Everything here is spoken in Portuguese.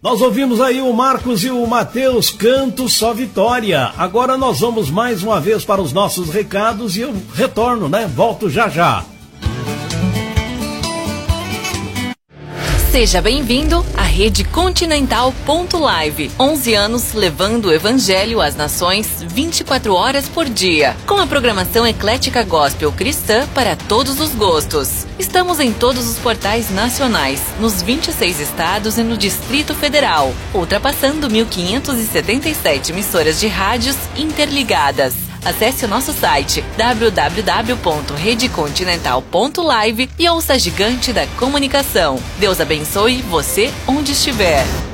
Nós ouvimos aí o Marcos e o Matheus, Canto Só Vitória. Agora nós vamos mais uma vez para os nossos recados e eu retorno, né? Volto já já. Seja bem-vindo à Rede Continental Live. 11 anos levando o Evangelho às nações 24 horas por dia. Com a programação eclética gospel cristã para todos os gostos. Estamos em todos os portais nacionais, nos 26 estados e no Distrito Federal, ultrapassando 1.577 emissoras de rádios interligadas. Acesse o nosso site www.redecontinental.live e ouça a gigante da comunicação. Deus abençoe você onde estiver.